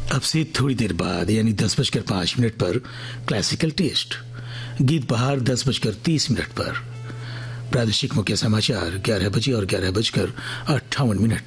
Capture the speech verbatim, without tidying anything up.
अब से थोड़ी देर बाद यानी दस बजकर पांच मिनट पर क्लासिकल टेस्ट, गीत बहार दस बजकर तीस मिनट पर, प्रादेशिक मुख्य समाचार ग्यारह बजे और ग्यारह बजकर अट्ठावन मिनट